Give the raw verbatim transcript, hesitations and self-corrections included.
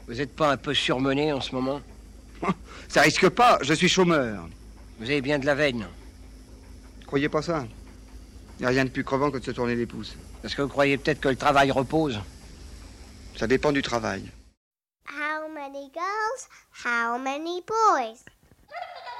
Vous êtes pas un peu surmené en ce moment? Ça risque pas, je suis chômeur. Vous avez bien de la veine. Croyez pas ça. Y a rien de plus crevant que de se tourner les pouces. Parce que vous croyez peut-être que le travail repose? Ça dépend du travail. How many girls, how many boys?